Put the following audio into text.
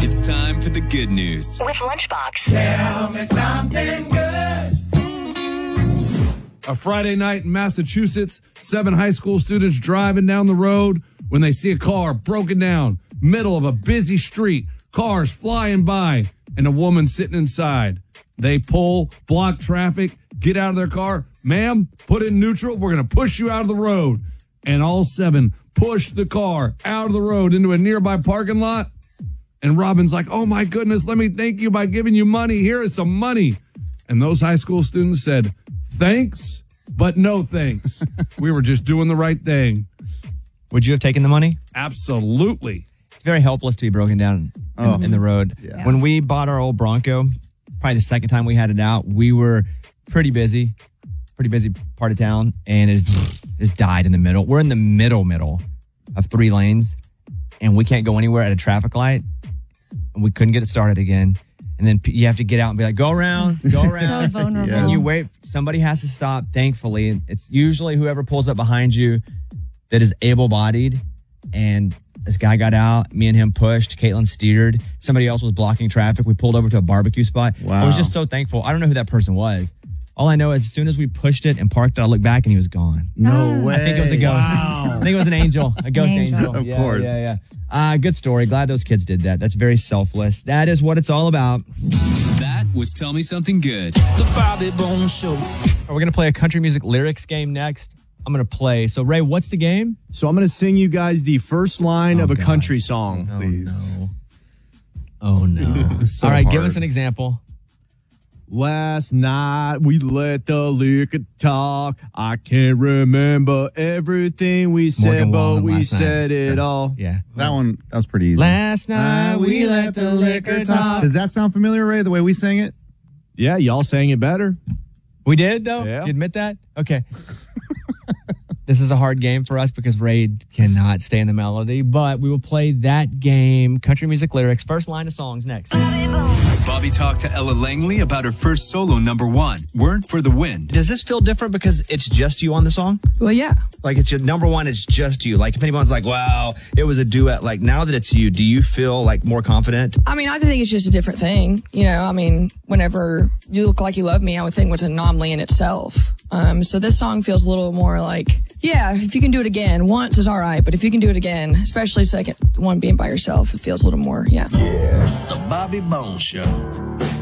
It's time for the good news with Lunchbox. Tell me something good. A Friday night in Massachusetts, 7 high school students driving down the road when they see a car broken down, middle of a busy street, cars flying by, and a woman sitting inside. They pull, block traffic, get out of their car. Ma'am, put it in neutral. We're going to push you out of the road. And all 7 push the car out of the road into a nearby parking lot. And Robin's like, oh my goodness, let me thank you by giving you money. Here is some money. And those high school students said, thanks, but no thanks. We were just doing the right thing. Would you have taken the money? Absolutely. It's very helpless to be broken down in the road. Yeah. When we bought our old Bronco, probably the second time we had it out, we were pretty busy part of town, and it just died in the middle. We're in the middle of 3 lanes, and we can't go anywhere at a traffic light, and we couldn't get it started again. And then you have to get out and be like, go around. So vulnerable. Yeah. And you wait. Somebody has to stop, thankfully. It's usually whoever pulls up behind you that is able-bodied. And this guy got out. Me and him pushed. Caitlin steered. Somebody else was blocking traffic. We pulled over to a barbecue spot. Wow. I was just so thankful. I don't know who that person was. All I know is as soon as we pushed it and parked it, I looked back and he was gone. No way. I think it was a ghost. Wow. I think it was an angel. A ghost angel. Of course. Yeah. Good story. Glad those kids did that. That's very selfless. That is what it's all about. That was Tell Me Something Good. The Bobby Bones Show. We're going to play a country music lyrics game next. I'm going to play. So, Ray, what's the game? So I'm going to sing you guys the first line of a country song. Please. Oh, no. So All right, give hard. us an example. Last night we let the liquor talk. I can't remember everything we said, Morgan but Wallen we last night. said it all. Yeah. That was pretty easy. Last night we let the liquor talk. Does that sound familiar, Ray, the way we sang it? Yeah, y'all sang it better. We did, though? Yeah. You admit that? Okay. This is a hard game for us because Ray cannot stay in the melody, but we will play that game. Country music lyrics. First line of songs next. Bobby talked to Ella Langley about her first solo #1, Weren't for the Wind. Does this feel different because it's just you on the song? Well, yeah. Like it's your #1, it's just you. Like if anyone's like, wow, it was a duet. Like now that it's you, do you feel like more confident? I mean, I think it's just a different thing. You know, I mean, whenever You Look Like You Love Me, I would think was an anomaly in itself. So this song feels a little more like, yeah, if you can do it again, once is all right. But if you can do it again, especially second one being by yourself, it feels a little more, yeah. The Bobby Bones Show.